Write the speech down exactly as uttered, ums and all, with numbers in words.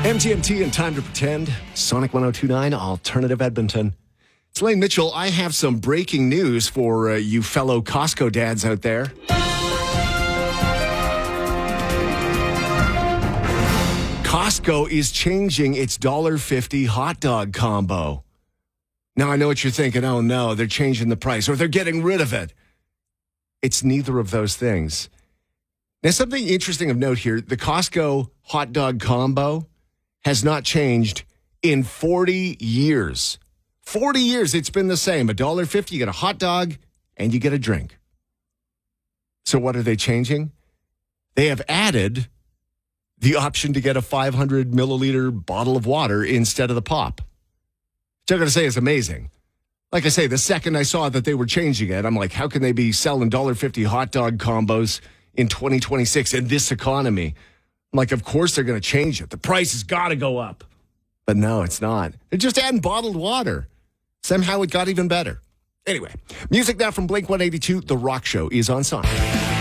M T M T and Time to Pretend. Sonic one oh two point nine, Alternative Edmonton. It's Lane Mitchell. I have some breaking news for uh, you fellow Costco dads out there. Costco is changing its one dollar fifty hot dog combo. Now, I know what you're thinking. Oh, no, they're changing the price or they're getting rid of it. It's neither of those things. Now, something interesting of note here, the Costco hot dog combo has not changed in forty years. forty years, it's been the same. one dollar fifty, you get a hot dog and you get a drink. So what are they changing? They have added the option to get a five hundred milliliter bottle of water instead of the pop. Which I'm going to say is amazing. Like I say, the second I saw that they were changing it, I'm like, how can they be selling one dollar fifty hot dog combos in twenty twenty-six in this economy? I'm like, of course they're going to change it. The price has got to go up. But no, it's not. They're just adding bottled water. Somehow it got even better. Anyway, music now from Blink one eighty-two. The Rock Show is on Sonic.